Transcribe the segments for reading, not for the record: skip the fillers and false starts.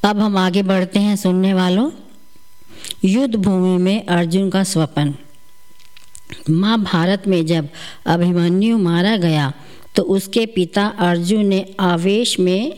अब हम आगे बढ़ते हैं सुनने वालों। युद्ध भूमि में अर्जुन का स्वप्न। महाभारत में जब अभिमन्यु मारा गया तो उसके पिता अर्जुन ने आवेश में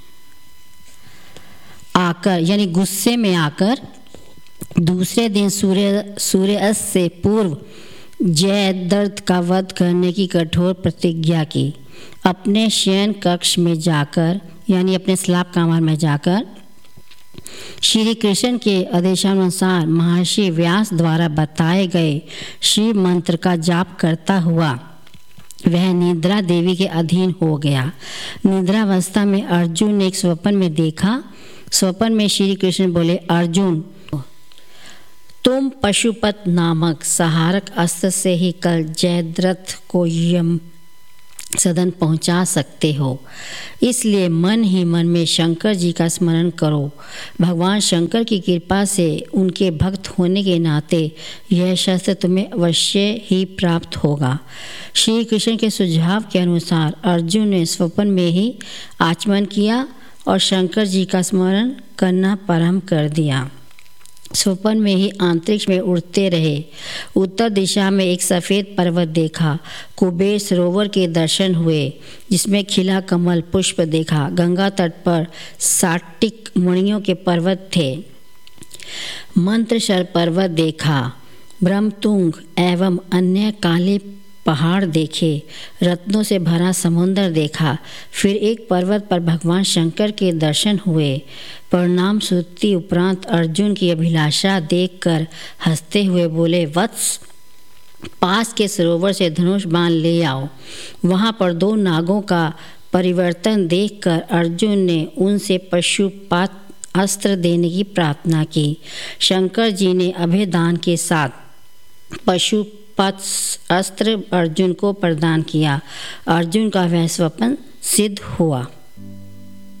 आकर यानी गुस्से में आकर दूसरे दिन सूर्यास्त से पूर्व जयद्रथ का वध करने की कठोर प्रतिज्ञा की। अपने शयन कक्ष में जाकर यानी अपने स्लाब कमर में जाकर श्री कृष्ण के आदेशानुसार महर्षि व्यास द्वारा बताए गए शिव मंत्र का जाप करता हुआ वह निद्रा देवी के अधीन हो गया। निद्रावस्था में अर्जुन ने एक स्वप्न में देखा। स्वप्न में श्री कृष्ण बोले, अर्जुन तुम पशुपत नामक सहारक अस्त्र से ही कल जयद्रथ को यम सदन पहुंचा सकते हो, इसलिए मन ही मन में शंकर जी का स्मरण करो। भगवान शंकर की कृपा से उनके भक्त होने के नाते यह शस्त्र तुम्हें अवश्य ही प्राप्त होगा। श्री कृष्ण के सुझाव के अनुसार अर्जुन ने स्वप्न में ही आचमन किया और शंकर जी का स्मरण करना प्रारंभ कर दिया। स्वप्न में ही अंतरिक्ष में उड़ते रहे। उत्तर दिशा में एक सफ़ेद पर्वत देखा। कुबेर सरोवर के दर्शन हुए जिसमें खिला कमल पुष्प देखा। गंगा तट पर साटिक मणियों के पर्वत थे। मंत्रशर पर्वत देखा। ब्रह्मतुंग एवं अन्य काले पहाड़ देखे। रत्नों से भरा समुद्र देखा। फिर एक पर्वत पर भगवान शंकर के दर्शन हुए। प्रणाम स्तुति उपरांत अर्जुन की अभिलाषा देखकर हंसते हुए बोले, वत्स पास के सरोवर से धनुष बाण ले आओ। वहाँ पर 2 नागों का परिवर्तन देखकर अर्जुन ने उनसे पशुपात अस्त्र देने की प्रार्थना की। शंकर जी ने अभयदान के साथ पशुपात अस्त्र अर्जुन को प्रदान किया। अर्जुन का वह स्वप्न सिद्ध हुआ।